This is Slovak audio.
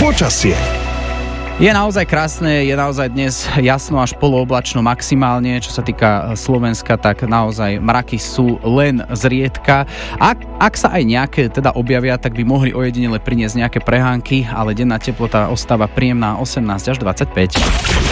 Počasie. Je naozaj krásne, je naozaj dnes jasno až polooblačno maximálne, čo sa týka Slovenska, tak naozaj mraky sú len zriedka. Ak sa aj nejaké teda objavia, tak by mohli ojedinele priniesť nejaké prehánky, ale denná teplota ostáva príjemná 18 až 25.